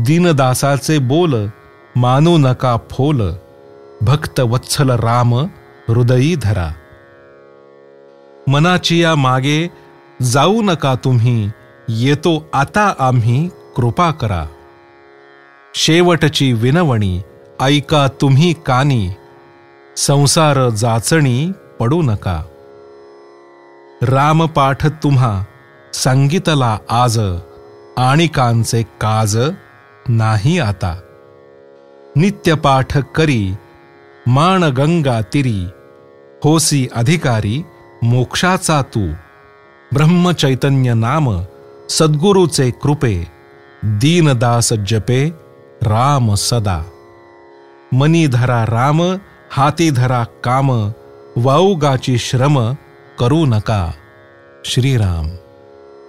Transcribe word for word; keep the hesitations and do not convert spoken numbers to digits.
दीनदासाचे बोल मानू नका फोल, भक्त वत्सल राम हृदयी धरा. मनाची या मागे जाऊ नका तुम्ही, येतो आता आम्ही कृपा करा. शेवटची विनवणी ऐका तुम्ही कानी, संसार जाचणी पडू नका. रामपाठ तुम्हा सांगितला आज, आणिकांचे काज नाही आता. नित्यपाठ करी मान गंगा तिरी, होसी अधिकारी मोक्षाचा तू. ब्रह्मचैतन्य नाम सद्गुरूचे कृपे, दीनदास जपे राम सदा. मनी धरा राम हाती धरा काम, वाऊगाची श्रम करू नका. श्रीराम.